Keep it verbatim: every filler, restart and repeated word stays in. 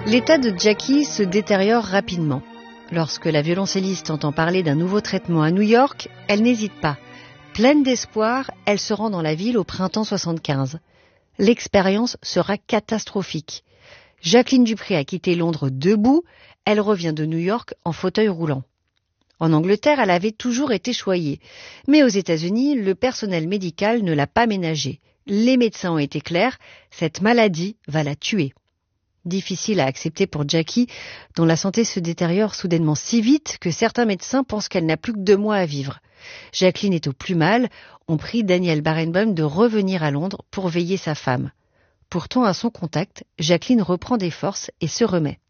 L'état de Jackie se détériore rapidement. Lorsque la violoncelliste entend parler d'un nouveau traitement à New York, elle n'hésite pas. Pleine d'espoir, elle se rend dans la ville au printemps soixante-quinze. L'expérience sera catastrophique. Jacqueline du Pré a quitté Londres debout, elle revient de New York en fauteuil roulant. En Angleterre, elle avait toujours été choyée. Mais aux États-Unis, le personnel médical ne l'a pas ménagée. Les médecins ont été clairs, cette maladie va la tuer. Difficile à accepter pour Jackie, dont la santé se détériore soudainement si vite que certains médecins pensent qu'elle n'a plus que deux mois à vivre. Jacqueline est au plus mal, on prie Daniel Barenboim de revenir à Londres pour veiller sa femme. Pourtant, à son contact, Jacqueline reprend des forces et se remet.